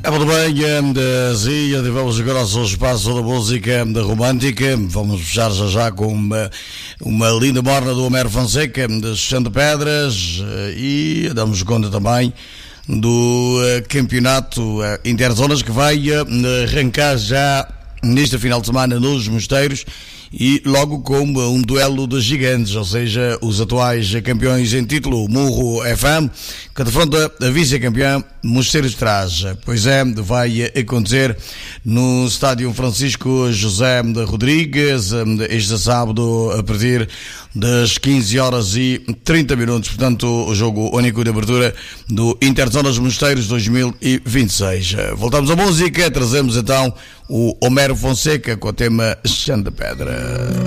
Muito bem, sim, vamos agora ao espaço da música romântica. Vamos fechar já com uma linda morna do Homero Fonseca, de Xande Pedras, e damos conta também do campeonato Interzonas que vai arrancar já neste final de semana nos Mosteiros, e logo com um duelo de gigantes, ou seja, os atuais campeões em título, Murro FM, que defronta a vice-campeã Mosteiros de Trás. Pois é, vai acontecer no Estádio Francisco José de Rodrigues este sábado a partir das 15h30, portanto o jogo único de abertura do Interzonas Mosteiros 2026. Voltamos à música, trazemos então o Homero Fonseca com o tema Xande Pedra.